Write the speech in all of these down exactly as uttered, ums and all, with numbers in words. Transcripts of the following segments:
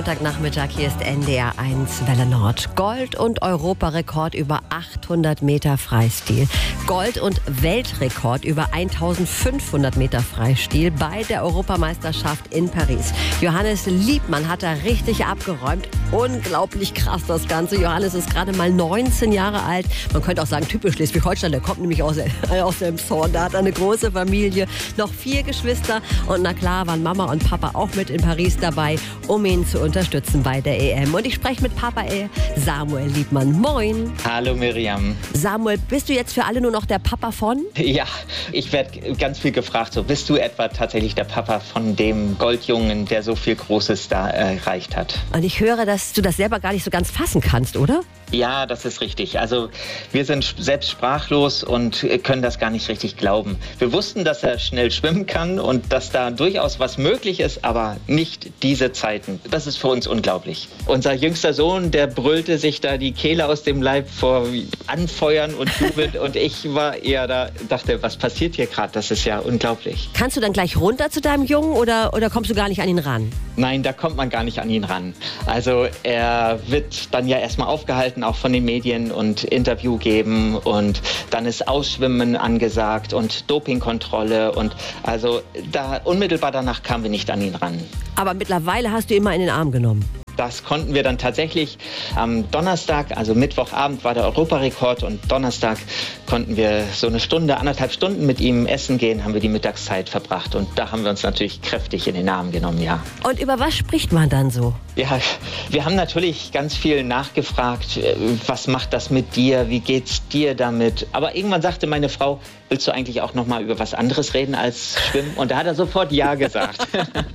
Montagnachmittag, hier ist N D R eins Welle Nord. Gold- und Europarekord über achthundert Meter Freistil. Gold- und Weltrekord über eintausendfünfhundert Meter Freistil bei der Europameisterschaft in Paris. Johannes Liebmann hat da richtig abgeräumt. Unglaublich krass das Ganze. Johannes ist gerade mal neunzehn Jahre alt. Man könnte auch sagen, typisch Schleswig-Holstein. Der kommt nämlich aus, aus dem Zorn. Da hat er eine große Familie, noch vier Geschwister. Und na klar waren Mama und Papa auch mit in Paris dabei, um ihn zu unterstützen bei der E M. Und ich spreche mit Papa Samuel Liebmann. Moin. Hallo Miriam. Samuel, bist du jetzt für alle nur noch der Papa von? Ja, ich werde ganz viel gefragt. So, bist du etwa tatsächlich der Papa von dem Goldjungen, der so viel Großes da erreicht hat? Und ich höre, dass du das selber gar nicht so ganz fassen kannst, oder? Ja, das ist richtig. Also wir sind selbst sprachlos und können das gar nicht richtig glauben. Wir wussten, dass er schnell schwimmen kann und dass da durchaus was möglich ist, aber nicht diese Zeiten. Das ist für uns unglaublich. Unser jüngster Sohn, der brüllte sich da die Kehle aus dem Leib vor Anfeuern und Jubeln und ich war eher da, dachte, was passiert hier gerade? Das ist ja unglaublich. Kannst du dann gleich runter zu deinem Jungen oder, oder kommst du gar nicht an ihn ran? Nein, da kommt man gar nicht an ihn ran. Also er wird dann ja erstmal aufgehalten, auch von den Medien, und Interview geben und dann ist Ausschwimmen angesagt und Dopingkontrolle und also da unmittelbar danach kamen wir nicht an ihn ran. Aber mittlerweile hast du ihn mal in den Arm genommen. Das konnten wir dann tatsächlich am Donnerstag, also Mittwochabend war der Europarekord und Donnerstag konnten wir so eine Stunde, anderthalb Stunden mit ihm essen gehen, haben wir die Mittagszeit verbracht und da haben wir uns natürlich kräftig in den Arm genommen, ja. Und über was spricht man dann so? Ja, wir haben natürlich ganz viel nachgefragt, was macht das mit dir, wie geht's dir damit? Aber irgendwann sagte meine Frau, willst du eigentlich auch noch mal über was anderes reden als Schwimmen? Und da hat er sofort Ja gesagt.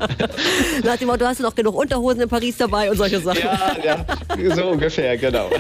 Nach dem Motto, hast du noch genug Unterhosen in Paris dabei und solche Sachen? Ja, ja, so ungefähr, genau.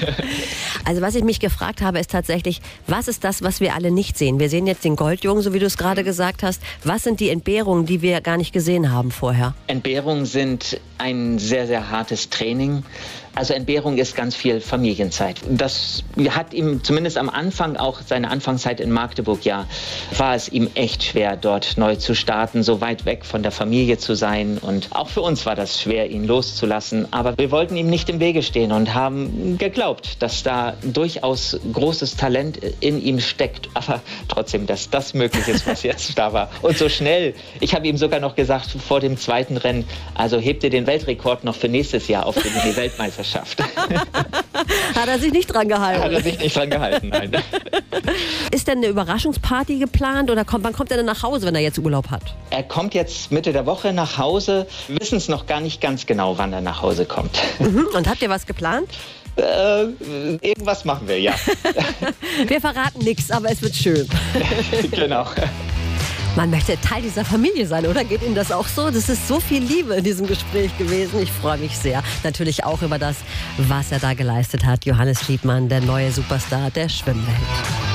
Also was ich mich gefragt habe, ist tatsächlich, was ist das, was wir alle nicht sehen? Wir sehen jetzt den Goldjungen, so wie du es gerade gesagt hast. Was sind die Entbehrungen, die wir gar nicht gesehen haben vorher? Entbehrungen sind ein sehr, sehr hartes Training. Also Entbehrung ist ganz viel Familienzeit. Das hat ihm zumindest am Anfang, auch seine Anfangszeit in Magdeburg, ja, war es ihm echt schwer, dort neu zu starten, so weit weg von der Familie zu sein. Und auch für uns war das schwer, ihn loszulassen. Aber wir wollten ihm nicht im Wege stehen und haben geglaubt, dass da durchaus großes Talent in ihm steckt. Aber trotzdem, dass das möglich ist, was jetzt da war. Und so schnell. Ich habe ihm sogar noch gesagt, vor dem zweiten Rennen, also hebt ihr den Weltrekord noch für nächstes Jahr auf für die Weltmeisterschaft. Hat er sich nicht dran gehalten? Hat er sich nicht dran gehalten, nein. Ist denn eine Überraschungsparty geplant oder kommt, wann kommt er denn nach Hause, wenn er jetzt Urlaub hat? Er kommt jetzt Mitte der Woche nach Hause. Wir wissen es noch gar nicht ganz genau, wann er nach Hause kommt. Mhm. Und habt ihr was geplant? Äh, irgendwas machen wir, ja. Wir verraten nichts, aber es wird schön. Genau. Man möchte Teil dieser Familie sein, oder? Geht Ihnen das auch so? Das ist so viel Liebe in diesem Gespräch gewesen. Ich freue mich sehr. Natürlich auch über das, was er da geleistet hat. Johannes Liebmann, der neue Superstar der Schwimmwelt.